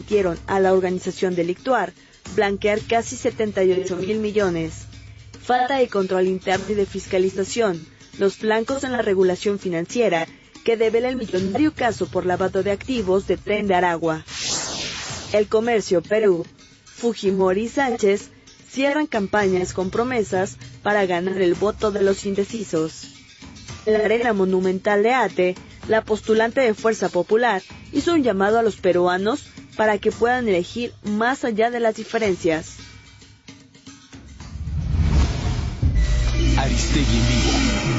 permitieron a la organización delictual blanquear casi 78.000 millones. Falta de control interno y de fiscalización, los flancos en la regulación financiera, que devela el millonario caso por lavado de activos de Tren de Aragua. El Comercio, Perú. Fujimori y Sánchez cierran campañas con promesas para ganar el voto de los indecisos. En la arena monumental de Ate, la postulante de Fuerza Popular hizo un llamado a los peruanos para que puedan elegir más allá de las diferencias. Aristegui en vivo.